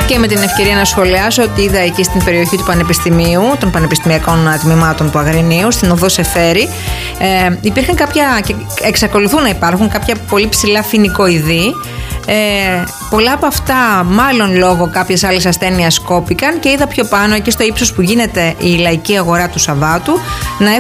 Και με την ευκαιρία να σχολιάσω ότι είδα εκεί στην περιοχή του Πανεπιστημίου, των πανεπιστημιακών τμήματων του Αγρινίου, στην οδό Σεφέρη, υπήρχαν κάποια, και εξακολουθούν να υπάρχουν κάποια πολύ ψηλά φοινικοειδή. Πολλά από αυτά, μάλλον λόγω κάποιες άλλες ασθένειας, κόπηκαν, και είδα πιο πάνω, εκεί στο ύψος που γίνεται η λαϊκή αγορά του Σαββάτου, να